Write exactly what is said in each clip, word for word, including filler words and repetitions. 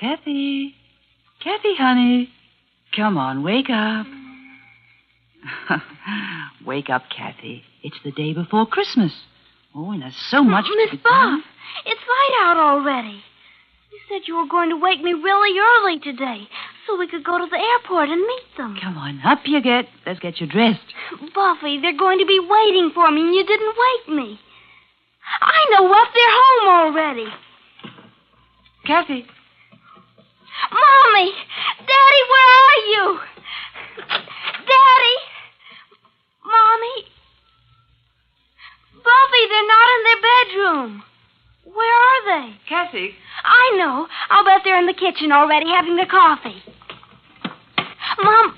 Kathy. Kathy, honey. Come on, wake up. Wake up, Kathy. It's the day before Christmas. Oh, and there's so much Miss to be done. Buff, it's light out already. You said you were going to wake me really early today so we could go to the airport and meet them. Come on, up you get. Let's get you dressed. Buffy, they're going to be waiting for me, and you didn't wake me. I know what. They're home already. Kathy. Mommy! Daddy, where are you? Daddy! Mommy? Buffy, they're not in their bedroom. Where are they? Kathy. I know. I'll bet they're in the kitchen already having their coffee. Mom...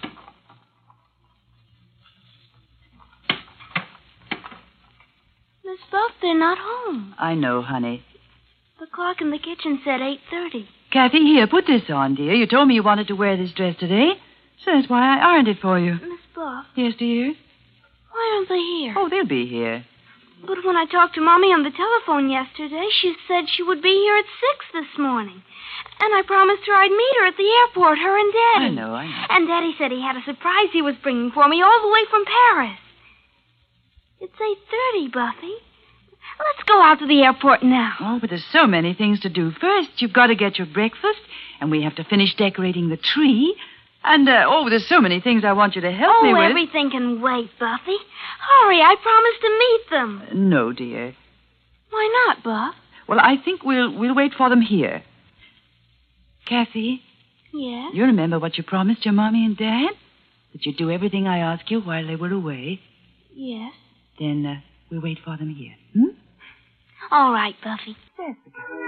Miss Buff, they're not home. I know, honey. The clock in the kitchen said eight thirty. Kathy, here, put this on, dear. You told me you wanted to wear this dress today, so that's why I ironed it for you. Miss Buff, Yes, dear? why aren't they here? Oh, they'll be here. But when I talked to Mommy on the telephone yesterday, she said she would be here at six this morning. And I promised her I'd meet her at the airport, her and Daddy. I know, I know. And Daddy said he had a surprise he was bringing for me all the way from Paris. It's eight thirty, Buffy. Let's go out to the airport now. Oh, but there's so many things to do. First, you've got to get your breakfast, and we have to finish decorating the tree. And, uh, oh, there's so many things I want you to help oh, me with. everything can wait, Buffy. Hurry, I promised to meet them. Uh, no, dear. Why not, Buff? Well, I think we'll we'll wait for them here. Kathy, Yes? you remember what you promised your Mommy and Dad? That you'd do everything I asked you while they were away. Yes. Then uh, we'll wait for them here. Hmm? All right, Buffy. Yes.